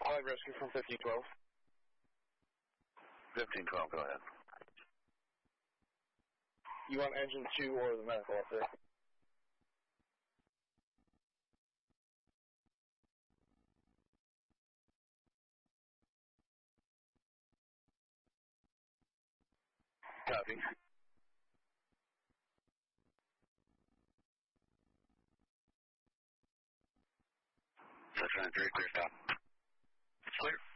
Flight rescue from 1512. 1512, go ahead. You want engine 2 or the medical up there? Copy. Section 3, clear stop. Clear.